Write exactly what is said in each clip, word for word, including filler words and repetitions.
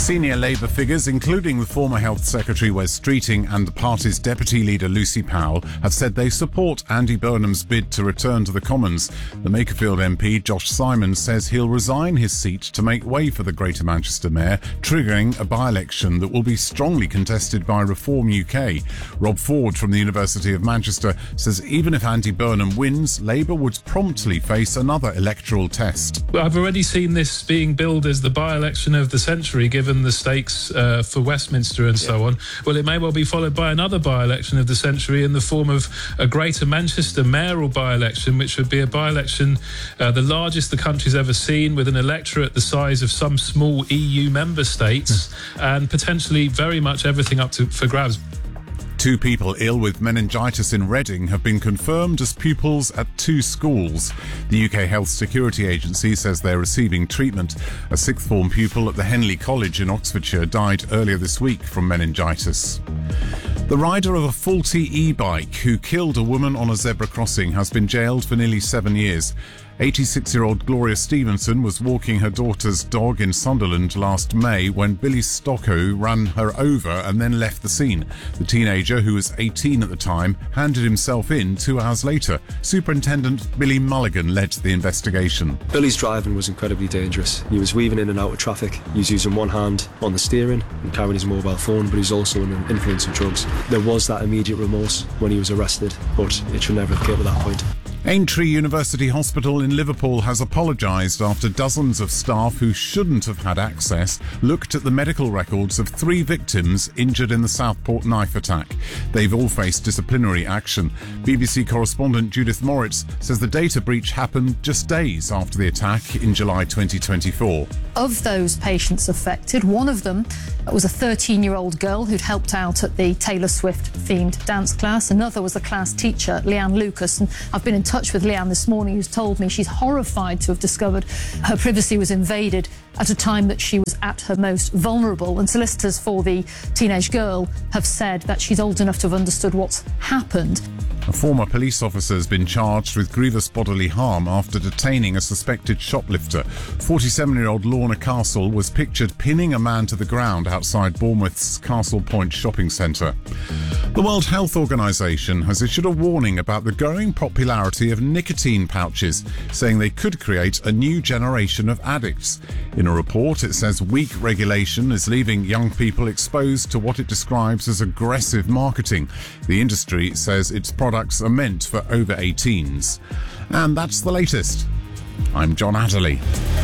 Senior Labour figures, including the former Health Secretary Wes Streeting and the party's Deputy Leader Lucy Powell, have said they support Andy Burnham's bid to return to the Commons. The Makerfield M P, Josh Simons, says he'll resign his seat to make way for the Greater Manchester Mayor, triggering a by-election that will be strongly contested by Reform U K. Rob Ford from the University of Manchester says even if Andy Burnham wins, Labour would promptly face another electoral test. I've already seen this being billed as the by-election of the century, given the stakes uh, for Westminster and so on. Well, it may well be followed by another by-election of the century in the form of a Greater Manchester mayoral by-election, which would be a by-election uh, the largest the country's ever seen, with an electorate the size of some small E U member states and potentially very much everything up to for grabs. Two people ill with meningitis in Reading have been confirmed as pupils at two schools. The U K Health Security Agency says they're receiving treatment. A sixth form pupil at the Henley College in Oxfordshire died earlier this week from meningitis. The rider of a faulty e-bike who killed a woman on a zebra crossing has been jailed for nearly seven years. eighty-six-year-old Gloria Stevenson was walking her daughter's dog in Sunderland last May when Billy Stocko ran her over and then left the scene. The teenager, who was eighteen at the time, handed himself in two hours later. Superintendent Billy Mulligan led the investigation. Billy's driving was incredibly dangerous. He was weaving in and out of traffic. He was using one hand on the steering and carrying his mobile phone, but he's also under the influence of drugs. There was that immediate remorse when he was arrested, but it should never have come to that point. Aintree University Hospital in Liverpool has apologised after dozens of staff who shouldn't have had access looked at the medical records of three victims injured in the Southport knife attack. They've all faced disciplinary action. B B C correspondent Judith Moritz says the data breach happened just days after the attack in July twenty twenty-four. Of those patients affected, one of them was a thirteen-year-old girl who'd helped out at the Taylor Swift-themed dance class. Another was the class teacher, Leanne Lucas, and I've been in touch with Leanne this morning, who's told me she's horrified to have discovered her privacy was invaded at a time that she was at her most vulnerable. And solicitors for the teenage girl have said that she's old enough to have understood what's happened. A former police officer has been charged with grievous bodily harm after detaining a suspected shoplifter. forty-seven-year-old Lorna Castle was pictured pinning a man to the ground outside Bournemouth's Castle Point shopping centre. The World Health Organization has issued a warning about the growing popularity of nicotine pouches, saying they could create a new generation of addicts. In a report, it says weak regulation is leaving young people exposed to what it describes as aggressive marketing. The industry says its products are meant for over eighteens. And that's the latest. I'm John Adderley.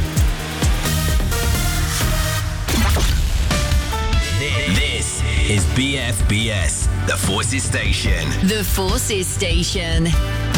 This is B F B S, the Forces Station. The Forces Station.